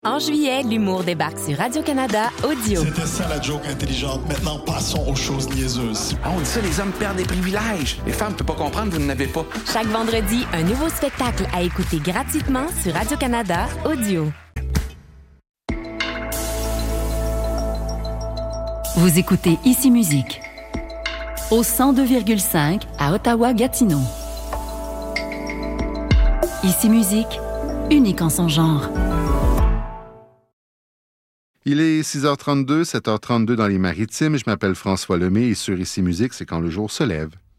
En juillet, l'humour débarque sur Radio-Canada Audio. C'était ça la joke intelligente. Maintenant, passons aux choses niaiseuses. Ah, on dit ça, les hommes perdent des privilèges. Les femmes ne peuvent pas comprendre, vous n'en avez pas. Chaque vendredi, un nouveau spectacle à écouter gratuitement sur Radio-Canada Audio. Vous écoutez Ici Musique au 102,5 à Ottawa-Gatineau. Ici Musique, unique en son genre. Il est 6h32, 7h32 dans les Maritimes. Je m'appelle François Lemay et sur Ici Musique, c'est quand le jour se lève.